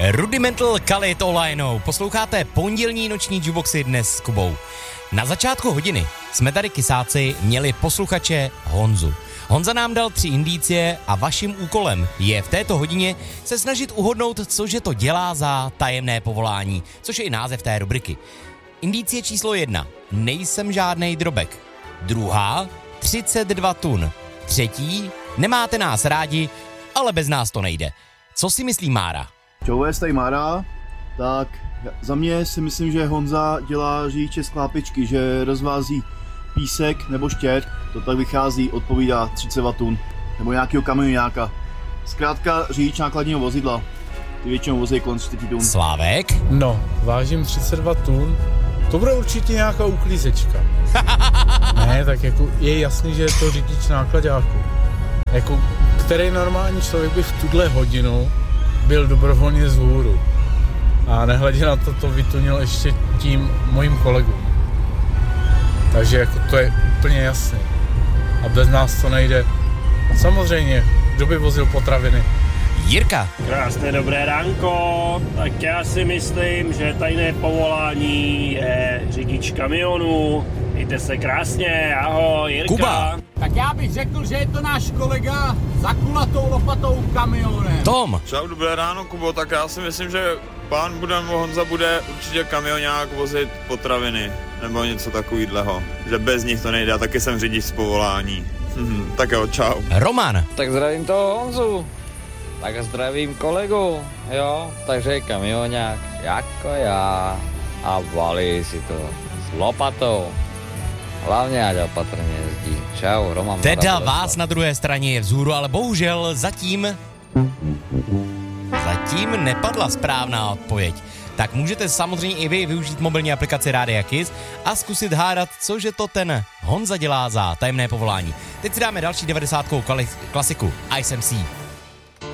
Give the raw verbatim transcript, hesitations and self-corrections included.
Rudimental Khalid Olajnou. Posloucháte pondělní noční jukeboxy dnes s Kubou. Na začátku hodiny jsme tady kysáci měli posluchače Honzu. Honza nám dal tři indicie a vaším úkolem je v této hodině se snažit uhodnout, cože to dělá za tajemné povolání, což je i název té rubriky. Indicie číslo jedna. Nejsem žádnej drobek. Druhá. třicet dva tun. Třetí. Nemáte nás rádi, ale bez nás to nejde. Co si myslí Mára? Čau, je tady Mára. Tak za mě si myslím, že Honza dělá řidiče sklápečky, že rozvází písek nebo štěrk. To tak vychází, odpovídá třicet dva tun. Nebo nějakého kamionáka. Zkrátka řidič nákladního vozidla. Ty většinou vozí kolem čtyři tun. Slávek? No, vážím třicet dva tun. To bude určitě nějaká uklízečka. Ne, tak jako je jasný, že je to řidič nákladáku. Jako, který normální člověk by v tuhle hodinu byl dobrovolně vzhůru. A nehledě na to, to vytunil ještě tím mojím kolegům. Takže jako to je úplně jasný. A bez nás to nejde. Samozřejmě, kdo by vozil potraviny? Jirka. Krásné dobré ránko. Tak já si myslím, že tajné povolání je řidič kamionu. Mějte se krásně, ahoj, Jirka. Kuba. Tak já bych řekl, že je to náš kolega za kulatou lopatou kamionem. Tom. Čau, dobré ráno, Kubo, tak já si myslím, že pán bude, Honza bude určitě kamionák vozit potraviny, nebo něco takového, že bez nich to nejde, a taky jsem řidič z povolání. Hm, tak jo, čau. Roman. Tak zdravím toho Honzu, tak zdravím kolegu, jo, takže je kamionák jako já a valí si to s lopatou. Hlavně ať opatrně jezdí. Čau, Roman. Teda vás na druhé straně je vzhůru, ale bohužel zatím... Zatím nepadla správná odpověď. Tak můžete samozřejmě i vy využít mobilní aplikaci Rádia Kiss a zkusit hádat, cože to ten Honza dělá za tajemné povolání. Teď si dáme další devadesátkovou klasiku Ice M C.